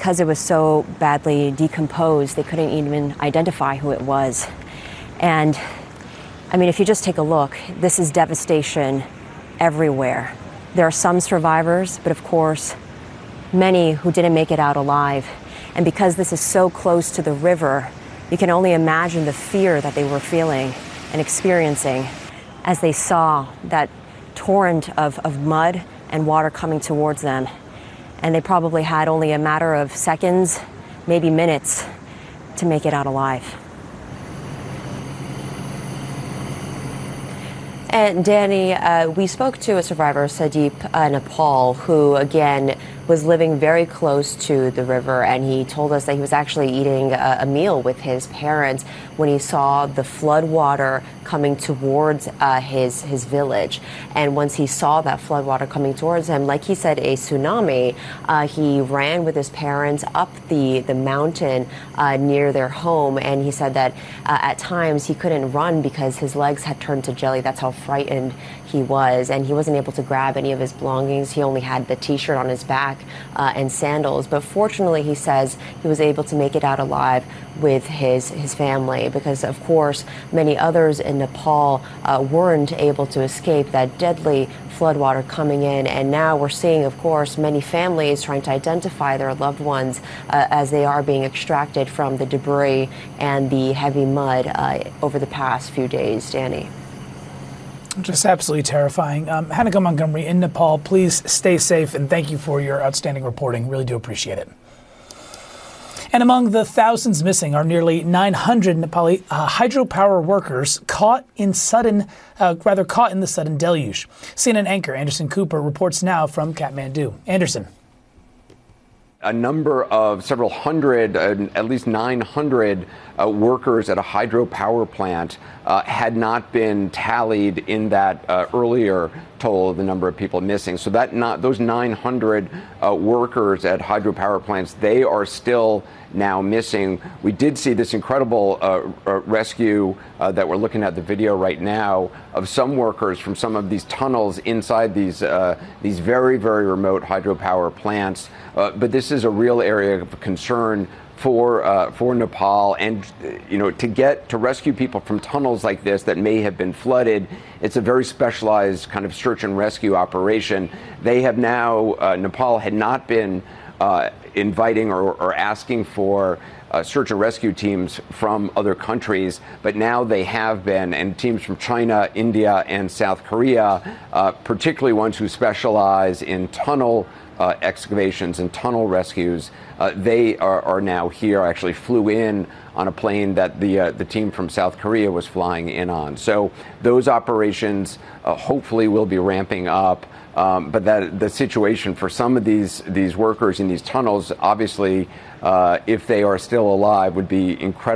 because it was so badly decomposed, they couldn't even identify who it was. And I mean, if you just take a look, this is devastation everywhere. There are some survivors, but of course, many who didn't make it out alive. And because this is so close to the river, you can only imagine the fear that they were feeling and experiencing as they saw that torrent of mud and water coming towards them. And they probably had only a matter of seconds, maybe minutes, to make it out alive. And Danny, we spoke to a survivor, Sadeep Nepal, who again was living very close to the river, and he told us that he was actually eating a meal with his parents when he saw the flood water coming towards his village. And once he saw that flood water coming towards him, like he said, a tsunami, he ran with his parents up the mountain near their home. And he said that at times he couldn't run because his legs had turned to jelly. That's how frightened he was, and he wasn't able to grab any of his belongings. He only had the t-shirt on his back and sandals. But fortunately, he says he was able to make it out alive with his family, because of course many others in Nepal weren't able to escape that deadly floodwater coming in. And now we're seeing, of course, many families trying to identify their loved ones as they are being extracted from the debris and the heavy mud over the past few days. Danny. Just absolutely terrifying. Hanneke Montgomery in Nepal, please stay safe, and thank you for your outstanding reporting. Really do appreciate it. And among the thousands missing are nearly 900 Nepali hydropower workers caught in the sudden deluge. CNN anchor Anderson Cooper reports now from Kathmandu. Anderson. A number of several hundred, at least 900 workers at a hydropower plant had not been tallied in that earlier toll of the number of people missing. So those 900 workers at hydropower plants, they are still now missing. We did see this incredible rescue that we're looking at the video right now of some workers from some of these tunnels inside these very, very remote hydropower plants. But this is a real area of concern for Nepal, and to rescue people from tunnels like this that may have been flooded, it's a very specialized kind of search and rescue operation. They have now Nepal had not been inviting or asking for search and rescue teams from other countries, but now they have been, and teams from China, India, and South Korea, particularly ones who specialize in tunnel excavations and tunnel rescues, they are now here. I actually flew in on a plane that the team from South Korea was flying in on. So those operations hopefully will be ramping up. But the situation for some of these workers in these tunnels, obviously, if they are still alive, would be incredibly